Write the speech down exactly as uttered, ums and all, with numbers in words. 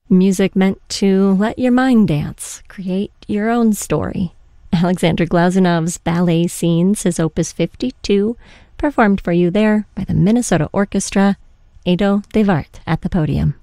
Music meant to let your mind dance, create your own story. Alexander Glazounov's Ballet Scenes, his Opus fifty-two, performed for you there by the Minnesota Orchestra, Edo de Wart at the podium.